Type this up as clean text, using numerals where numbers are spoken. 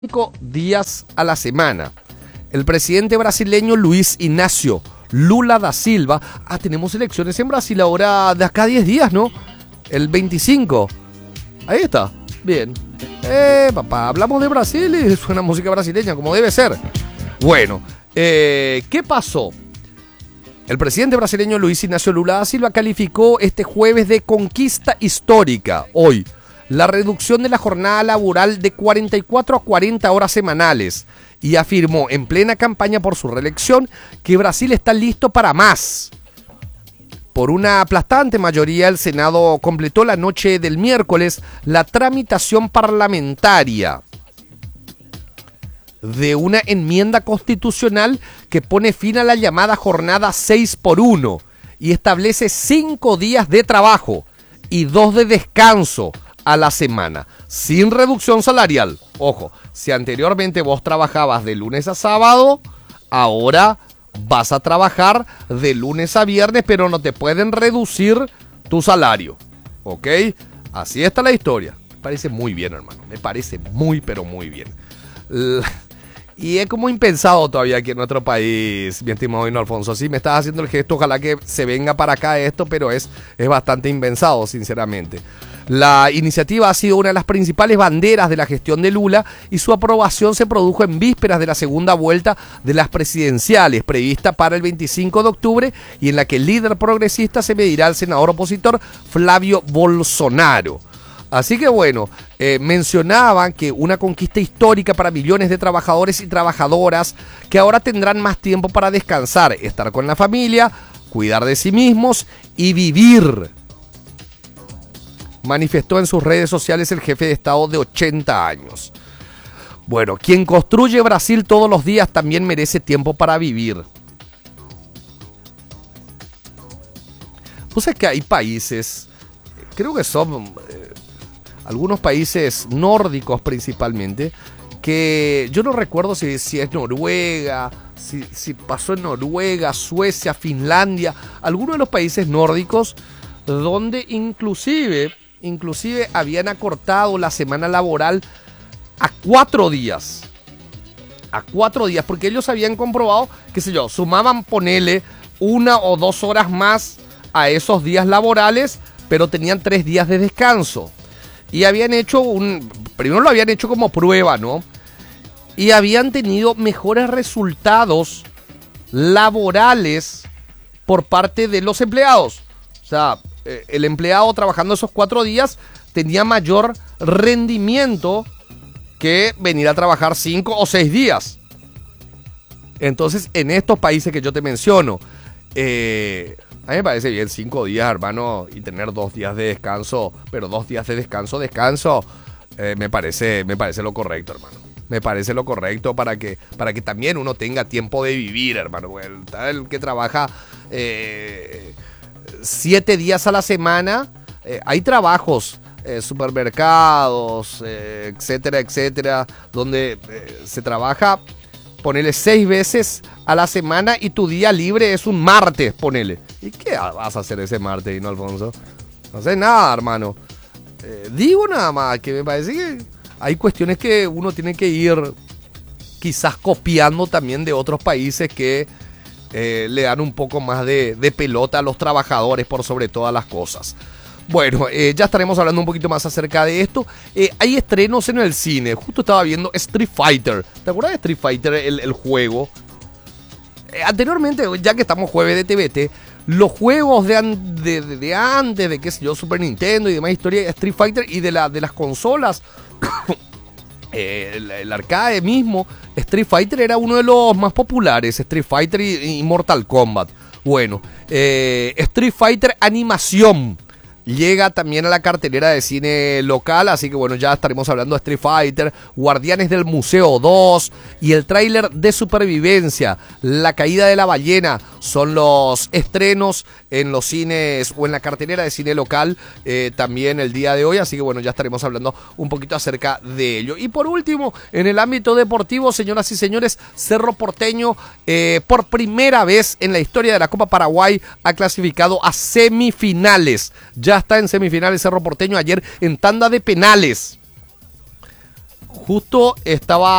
días a la semana. El presidente brasileño Luiz Inácio Lula da Silva. Tenemos elecciones en Brasil ahora de acá a 10 días, ¿no? El 25. Ahí está. Bien. Papá, hablamos de Brasil y suena música brasileña como debe ser. Bueno, ¿qué pasó? El presidente brasileño Luiz Inácio Lula da Silva calificó este jueves de conquista histórica, hoy, la reducción de la jornada laboral de 44 a 40 horas semanales y afirmó en plena campaña por su reelección que Brasil está listo para más. Por una aplastante mayoría, el Senado completó la noche del miércoles la tramitación parlamentaria de una enmienda constitucional que pone fin a la llamada jornada 6x1 y establece 5 días de trabajo y 2 de descanso a la semana, sin reducción salarial. Ojo, si anteriormente vos trabajabas de lunes a sábado, ahora vas a trabajar de lunes a viernes, pero no te pueden reducir tu salario, ¿ok? Así está la historia. Me parece muy bien, hermano, me parece muy, pero muy bien. Y es como impensado todavía aquí en nuestro país, mi estimado Hino Alfonso. Sí, me estás haciendo el gesto, ojalá que se venga para acá esto, pero es bastante impensado, sinceramente. La iniciativa ha sido una de las principales banderas de la gestión de Lula y su aprobación se produjo en vísperas de la segunda vuelta de las presidenciales, prevista para el 25 de octubre, y en la que el líder progresista se medirá al senador opositor Flavio Bolsonaro. Así que bueno, mencionaban que una conquista histórica para millones de trabajadores y trabajadoras que ahora tendrán más tiempo para descansar, estar con la familia, cuidar de sí mismos y vivir. Manifestó en sus redes sociales el jefe de Estado de 80 años. Bueno, quien construye Brasil todos los días también merece tiempo para vivir. Pues es que hay países, creo que son algunos países nórdicos principalmente, que yo no recuerdo si es Noruega, si pasó en Noruega, Suecia, Finlandia, algunos de los países nórdicos donde inclusive habían acortado la semana laboral a 4 días. A 4 días, porque ellos habían comprobado, qué sé yo, sumaban, ponele 1 o 2 horas más a esos días laborales, pero tenían 3 días de descanso. Y habían hecho primero lo habían hecho como prueba, ¿no? Y habían tenido mejores resultados laborales por parte de los empleados. O sea, el empleado trabajando esos 4 días tenía mayor rendimiento que venir a trabajar 5 o 6 días. Entonces, en estos países que yo te menciono, a mí me parece bien 5 días, hermano, y tener 2 días de descanso, pero 2 días de descanso, me parece lo correcto, hermano. Me parece lo correcto para que también uno tenga tiempo de vivir, hermano. El que trabaja 7 días a la semana, hay trabajos, supermercados, etcétera, donde se trabaja, ponele 6 veces a la semana y tu día libre es un martes, ponele. ¿Y qué vas a hacer ese martes, Hino Alfonso? No haces nada, hermano. Digo nada más que me parece que hay cuestiones que uno tiene que ir quizás copiando también de otros países que le dan un poco más de pelota a los trabajadores por sobre todas las cosas. Bueno, ya estaremos hablando un poquito más acerca de esto. Hay estrenos en el cine. Justo estaba viendo Street Fighter. ¿Te acuerdas de Street Fighter, el juego? Anteriormente, ya que estamos jueves de TVT, los juegos de antes, de qué sé yo, Super Nintendo y demás historia, Street Fighter y de las consolas, el arcade mismo, Street Fighter era uno de los más populares, Street Fighter y Mortal Kombat. Bueno, Street Fighter Animación llega también a la cartelera de cine local, así que bueno, ya estaremos hablando de Street Fighter, Guardianes del Museo 2 y el tráiler de Supervivencia, La Caída de la Ballena, son los estrenos en los cines o en la cartelera de cine local también el día de hoy, así que bueno, ya estaremos hablando un poquito acerca de ello. Y por último, en el ámbito deportivo, señoras y señores, Cerro Porteño por primera vez en la historia de la Copa Paraguay ha clasificado a semifinales. Ya está en semifinales Cerro Porteño ayer en tanda de penales. Justo estaba